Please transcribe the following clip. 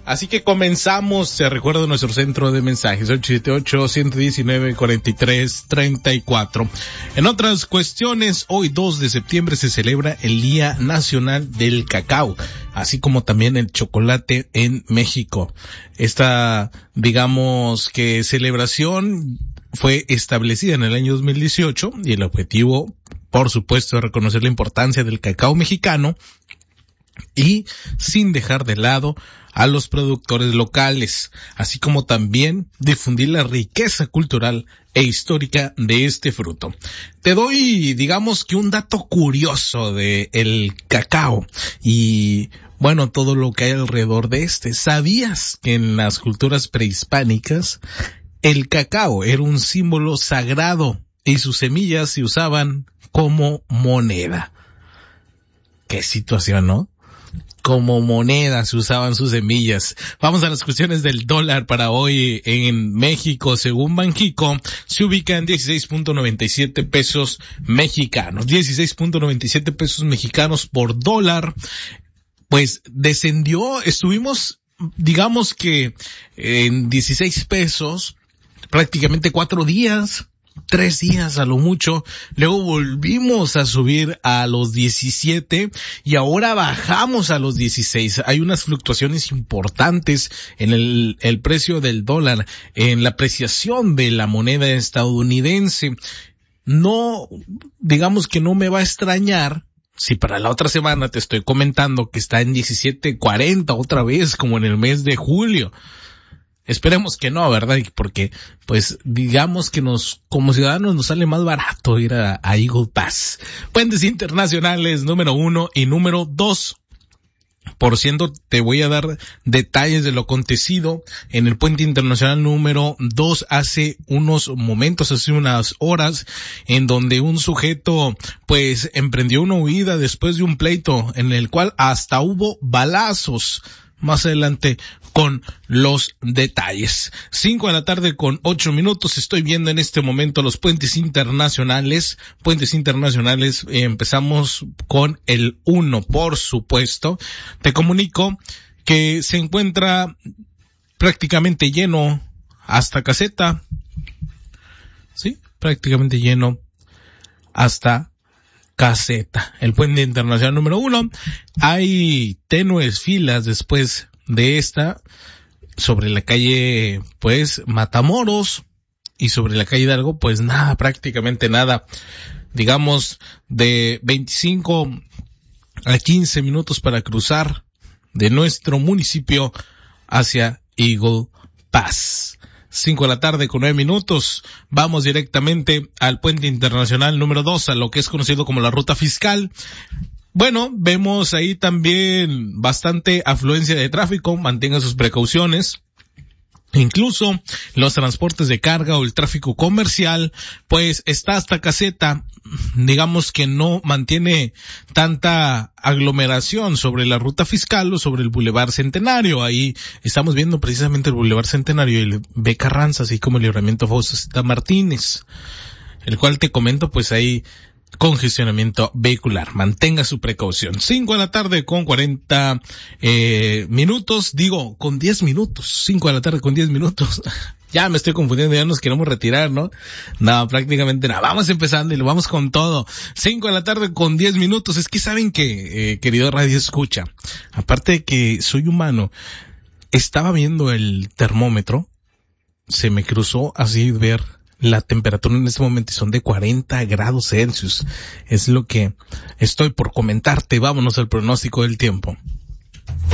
Así que comenzamos. Te recuerdo nuestro centro de mensajes, 878-119-4334. En otras cuestiones, hoy 2 de septiembre se celebra el Día Nacional del Cacao, así como también el chocolate en México. Esta, digamos que celebración fue establecida en el año 2018 y el objetivo, por supuesto, es reconocer la importancia del cacao mexicano y sin dejar de lado a los productores locales, así como también difundir la riqueza cultural e histórica de este fruto. Te doy, digamos que un dato curioso de el cacao y, bueno, todo lo que hay alrededor de este. ¿Sabías que en las culturas prehispánicas el cacao era un símbolo sagrado y sus semillas se usaban como moneda? Qué situación, ¿no? Como moneda se usaban sus semillas. Vamos a las cuestiones del dólar para hoy en México. Según Banxico, se ubica en 16.97 pesos mexicanos. 16.97 pesos mexicanos por dólar. Pues descendió, estuvimos, digamos que en 16 pesos, prácticamente 4 días. 3 días a lo mucho, luego volvimos a subir a los 17 y ahora bajamos a los 16. Hay unas fluctuaciones importantes en el precio del dólar, en la apreciación de la moneda estadounidense. No, digamos que no me va a extrañar si para la otra semana te estoy comentando que está en 17.40 otra vez, como en el mes de julio. Esperemos que no, ¿verdad? Porque, pues, digamos que como ciudadanos nos sale más barato ir a Eagle Pass. Puentes internacionales número 1 y número 2. Por ciento, te voy a dar detalles de lo acontecido en el puente internacional número 2 hace unos momentos, hace unas horas, en donde un sujeto, pues, emprendió una huida después de un pleito en el cual hasta hubo balazos. Más adelante con los detalles. 5 de la tarde con 8 minutos. Estoy viendo en este momento los puentes internacionales. Empezamos con el 1, por supuesto. Te comunico que se encuentra prácticamente lleno hasta Caseta. Sí, prácticamente lleno hasta Caseta. El puente internacional número 1. Hay tenues filas después de esta sobre la calle, pues, Matamoros, y sobre la calle Hidalgo, pues nada, prácticamente nada. Digamos, de 25 a 15 minutos para cruzar de nuestro municipio hacia Eagle Pass. 5 de la tarde con 9 minutos. Vamos directamente al puente internacional número 2, a lo que es conocido como la ruta fiscal. Bueno, vemos ahí también bastante afluencia de tráfico. Mantenga sus precauciones. Incluso los transportes de carga o el tráfico comercial, pues está hasta Caseta. Digamos que no mantiene tanta aglomeración sobre la ruta fiscal o sobre el Boulevard Centenario. Ahí estamos viendo precisamente el Boulevard Centenario y el B. Carranza, así como el Libramiento Fausto Martínez, el cual te comento, pues hay congestionamiento vehicular. Mantenga su precaución. 5 de la tarde con 40 minutos, digo, con 10 minutos. 5 de la tarde con 10 minutos. Ya me estoy confundiendo, ya nos queremos retirar, ¿no? No, prácticamente nada. Vamos empezando y lo vamos con todo. 5 de la tarde con 10 minutos. Es que saben que, querido Radio Escucha, aparte de que soy humano, estaba viendo el termómetro, se me cruzó así ver la temperatura en este momento y son de 40 grados Celsius. Es lo que estoy por comentarte. Vámonos al pronóstico del tiempo.